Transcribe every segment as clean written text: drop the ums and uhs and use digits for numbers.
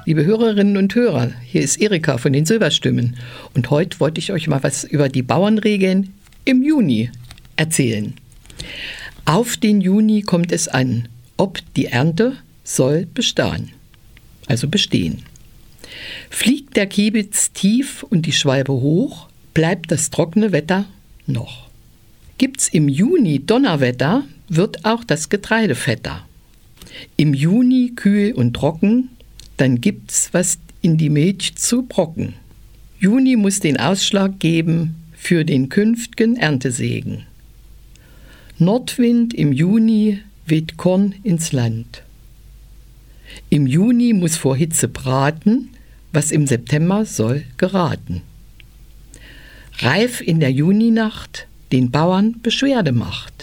liebe Hörerinnen und Hörer, hier ist Erika von den Silberstimmen und heute wollte ich euch mal was über die Bauernregeln im Juni erzählen. Auf den Juni kommt es an, ob die Ernte soll bestehen. Fliegt der Kiebitz tief und die Schwalbe hoch, bleibt das trockene Wetter noch. Gibt's im Juni Donnerwetter, wird auch das Getreide fetter. Im Juni kühl und trocken, dann gibt's was in die Milch zu brocken. Juni muss den Ausschlag geben für den künftigen Erntesegen. Nordwind im Juni weht Korn ins Land. Im Juni muss vor Hitze braten, was im September soll geraten. Reif in der Juninacht den Bauern Beschwerde macht.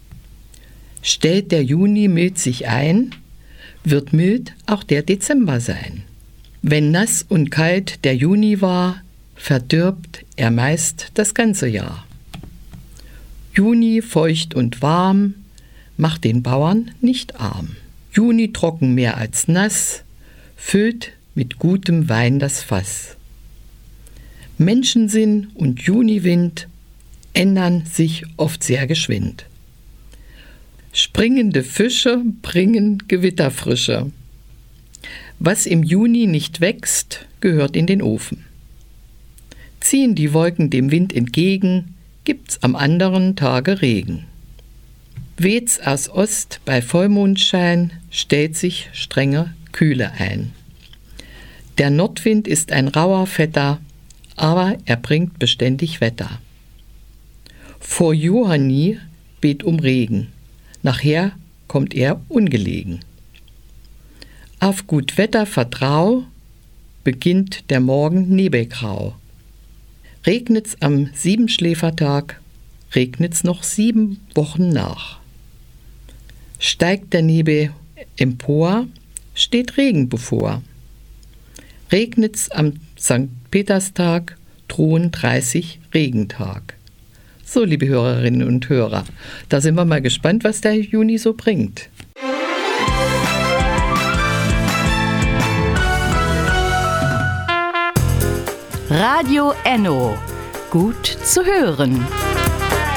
Stellt der Juni mild sich ein, wird mild auch der Dezember sein. Wenn nass und kalt der Juni war, verdirbt er meist das ganze Jahr. Juni feucht und warm, macht den Bauern nicht arm. Juni trocken mehr als nass, füllt mit gutem Wein das Fass. Menschensinn und Juniwind ändern sich oft sehr geschwind. Springende Fische bringen Gewitterfrische. Was im Juni nicht wächst, gehört in den Ofen. Ziehen die Wolken dem Wind entgegen, gibt's am anderen Tage Regen. Weht's aus Ost bei Vollmondschein, stellt sich strenge Kühle ein. Der Nordwind ist ein rauer Vetter, aber er bringt beständig Wetter. Vor Johanni bet um Regen, nachher kommt er ungelegen. Auf gut Wetter vertrau, beginnt der Morgen nebelgrau. Regnet's am Siebenschläfertag, regnet's noch 7 Wochen nach. Steigt der Nebel empor, steht Regen bevor. Regnet's am St. Peterstag, drohen 30 Regentag. So, liebe Hörerinnen und Hörer, da sind wir mal gespannt, was der Juni so bringt. Radio Enno. Gut zu hören.